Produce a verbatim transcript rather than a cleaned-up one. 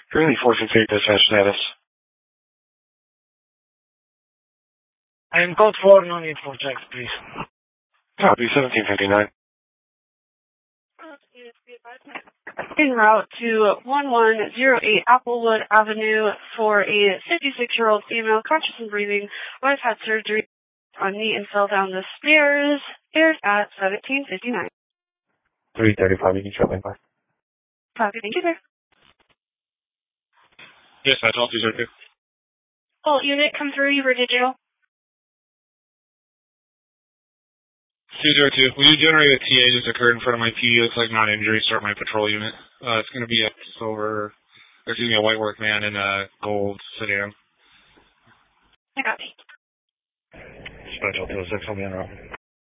Greeley four six eight dispatch status. I am code four, no need for checks, please. Copy, seventeen fifty-nine. En route to one one zero eight Applewood Avenue for a fifty-six-year-old female, conscious and breathing. Wife had surgery on knee and fell down the stairs. Stairs at seventeen fifty-nine. three thirty-five, you can show me by. Copy, thank you, sir. Yes, that's all two zero two. Full unit, come through, you were digital. two zero two, will you generate a T A just occurred in front of my P U? Looks like non-injury, start my patrol unit. Uh, it's going to be a silver, or excuse me, a white workman in a gold sedan. I got it. Dispatch L two oh six, I'll be on route.